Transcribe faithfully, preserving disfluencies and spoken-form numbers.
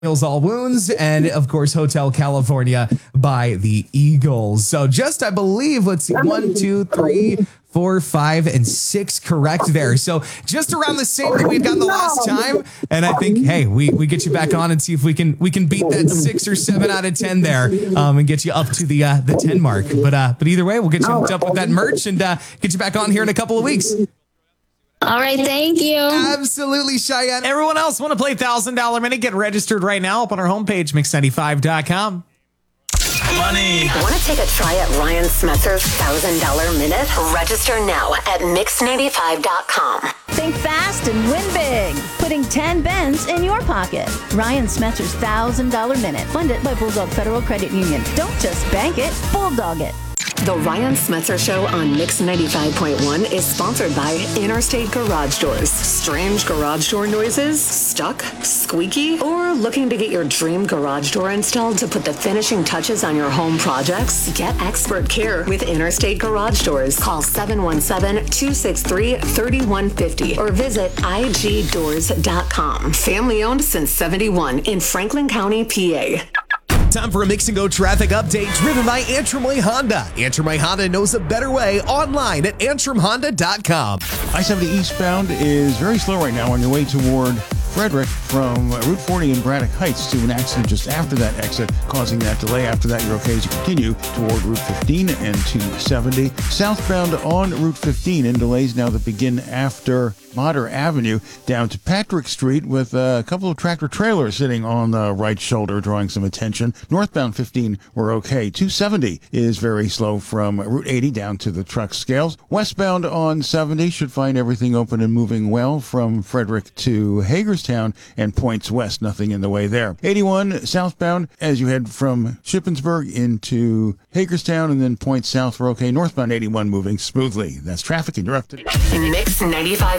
Heals All Wounds, and of course, Hotel California by the Eagles. So just, I believe, let's see, one, two, three, four, five, and six correct there. So just around the same that we've got the last time. And I think, hey, we, we get you back on and see if we can we can beat that six or seven out of ten there, um, and get you up to the uh, the ten mark. But uh, but either way, we'll get you hooked up with that merch and uh, get you back on here in a couple of weeks. All right, thank you. Absolutely, Cheyenne. Everyone else want to play one thousand dollars Minute? Get registered right now up on our homepage, mix ninety-five dot com. Money. Want to take a try at Ryan Smetzer's one thousand dollars Minute? Register now at mix ninety-five dot com. Think fast and win big. Putting ten bends in your pocket. Ryan Smetzer's one thousand dollars Minute. Funded by Bulldog Federal Credit Union. Don't just bank it, bulldog it. The Ryan Smetzer Show on Mix ninety-five point one is sponsored by Interstate Garage Doors. Strange garage door noises? Stuck? Squeaky? Or looking to get your dream garage door installed to put the finishing touches on your home projects? Get expert care with Interstate Garage Doors. Call seven one seven, two six three, three one five zero or visit I G doors dot com. Family owned since seventy-one in Franklin County, P A. Time for a Mix and Go traffic update driven by Antrim Way Honda. Antrim Way Honda knows a better way online at antrim honda dot com. I seventy eastbound is very slow right now on your way toward Frederick from Route forty in Braddock Heights to an accident just after that exit, causing that delay. After that, you're okay as you continue toward Route fifteen and two seventy. Southbound on Route fifteen in delays now that begin after Motter Avenue down to Patrick Street with a couple of tractor trailers sitting on the right shoulder drawing some attention. Northbound fifteen, we're okay. two seventy is very slow from Route eighty down to the truck scales. Westbound on seventy should find everything open and moving well from Frederick to Hagerstown and points west. Nothing in the way there. eighty-one southbound as you head from Shippensburg into Hagerstown and then points south, we're okay. Northbound eighty-one moving smoothly. That's traffic and you're up to Mix ninety-five